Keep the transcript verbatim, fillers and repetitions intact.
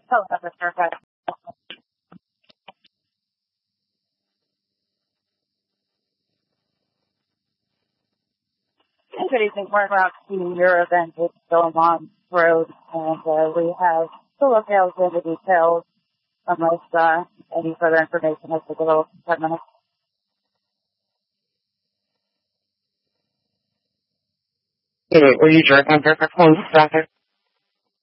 Oh, that's perfect. Good evening. We're about to your event at Belmont Road, and uh, we have the locales and the details. Unless uh, any further information has to go ten minutes. Wait, were you driving for phone, doctor?